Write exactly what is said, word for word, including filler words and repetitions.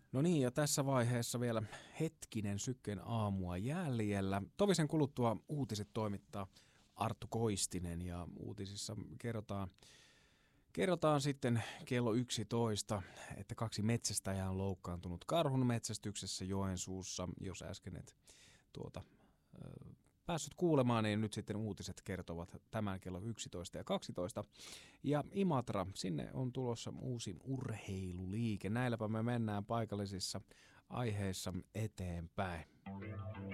No niin, ja tässä vaiheessa vielä hetkinen Sykkeen aamua jäljellä. Tovisen kuluttua uutiset toimittaa Arttu Koistinen, ja uutisissa kerrotaan, kerrotaan sitten kello yksitoista, että kaksi metsästäjää on loukkaantunut karhun metsästyksessä Joensuussa. Jos äsken et tuota, ö, päässyt kuulemaan, niin nyt sitten uutiset kertovat tämän kello yksitoista ja kaksitoista. Ja Imatra, sinne on tulossa uusi urheiluliike. Näilläpä me mennään paikallisissa aiheissa eteenpäin.